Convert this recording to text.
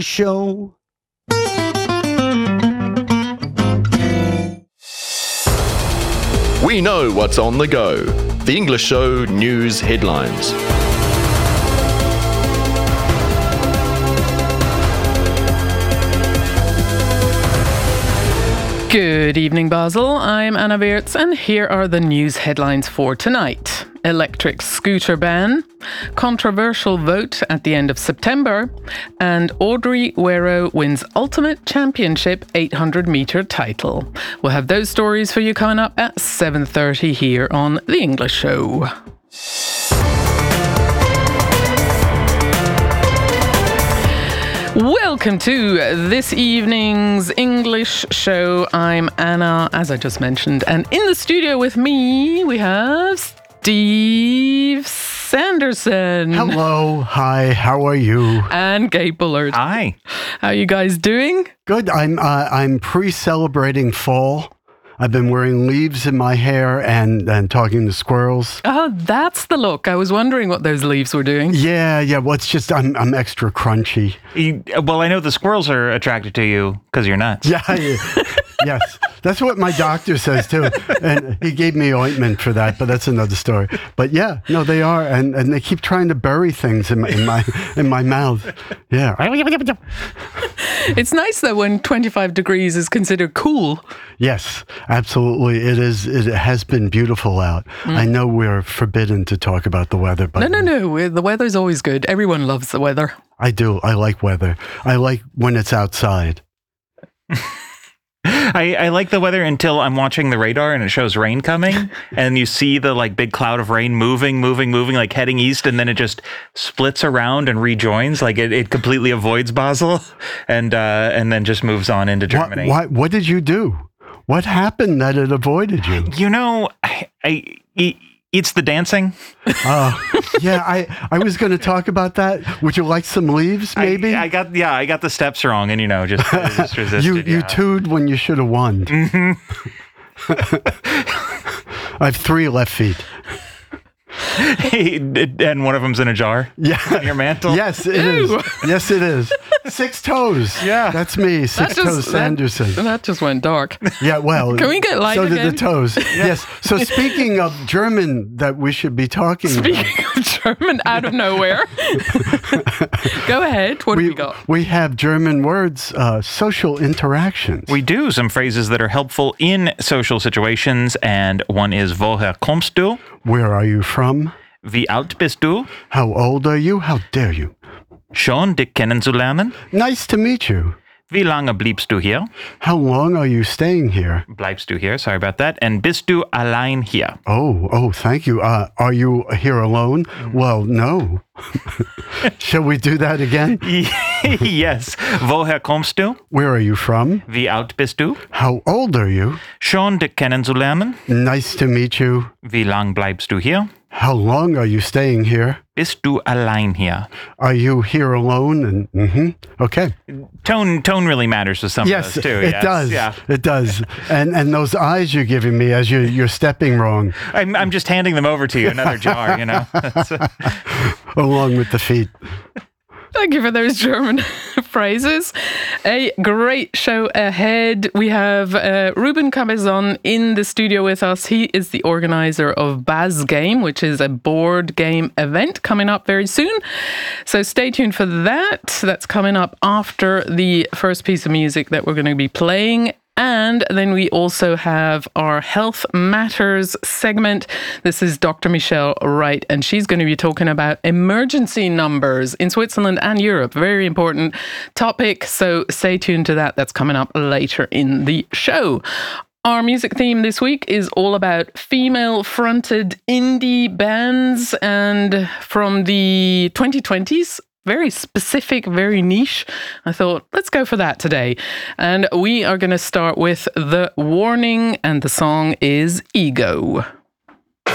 Show. We know what's on the go. The English Show News Headlines. Good evening, Basel. I'm Anna Weerts, and here are the news headlines for tonight. Electric scooter ban, controversial vote at the end of September, and Audrey Wero wins Ultimate Championship 800-metre title. We'll have those stories for you coming up at 7:30 here on The English Show. Welcome to this evening's English show. I'm Anna, as I just mentioned, and in the studio with me we have Steve Sanderson. Hello. Hi. How are you? And Gabe Bullard. Hi. How are you guys doing? Good. I'm pre-celebrating fall. I've been wearing leaves in my hair and talking to squirrels. Oh, that's the look. I was wondering what those leaves were doing. Yeah. Well, it's just I'm extra crunchy. Well, I know the squirrels are attracted to you because you're nuts. Yeah. Yes. That's what my doctor says too. And he gave me ointment for that, but that's another story. But yeah, no, they are, and they keep trying to bury things in my mouth. Yeah. It's nice though when 25 degrees is considered cool. Yes, absolutely. It is. It has been beautiful out. I know we're forbidden to talk about the weather, but No. The weather's always good. Everyone loves the weather. I do. I like weather. I like when it's outside. I like the weather until I'm watching the radar and it shows rain coming and you see the big cloud of rain moving, like heading east, and then it just splits around and rejoins. Like it completely avoids Basel and then just moves on into Germany. What did you do? What happened that it avoided you? You know, it's the dancing. Yeah, I was going to talk about that. Would you like some leaves, maybe? I got the steps wrong, and just resisted. You tooed when you should have won. Mm-hmm. I have 3 left feet. And one of them's in a jar? Yeah. On your mantle? Yes, it is. Yes, it is. 6 toes. Yeah. That's me, Six Toes Sanderson. That just went dark. Yeah, well. Can we get light so again? did the toes. Yes. So speaking of German that we should be talking about. Speaking of German out of nowhere. Go ahead. What have we got? We have German words, social interactions. We do. Some phrases that are helpful in social situations, and one is Woher kommst du? Where are you from? Wie alt bist du? How old are you? How dare you? Schön, dich kennenzulernen. Nice to meet you. Wie lange bleibst du hier? How long are you staying here? Bleibst du hier, sorry about that. And bist du allein hier? Oh, thank you. Are you here alone? Well, no. Shall we do that again? Yes. Woher kommst du? Where are you from? Wie alt bist du? How old are you? Schön, dich kennenzulernen. Nice to meet you. Wie lang bleibst du hier? How long are you staying here? Bist du allein hier? Are you here alone? And okay. Tone really matters with some of those too. It does. Yeah. It does. And those eyes you're giving me as you're stepping wrong. I'm just handing them over to you, another jar, Along with the feet. Thank you for those German phrases. A great show ahead. We have Ruben Cabezon in the studio with us. He is the organizer of Baz Game, which is a board game event coming up very soon. So stay tuned for that. That's coming up after the first piece of music that we're going to be playing. And then we also have our Health Matters segment. This is Dr. Michelle Wright, and she's going to be talking about emergency numbers in Switzerland and Europe. Very important topic, so stay tuned to that. That's coming up later in the show. Our music theme this week is all about female-fronted indie bands, and from the 2020s, very specific, very niche. I thought, let's go for that today. And we are going to start with The Warning, and the song is Ego.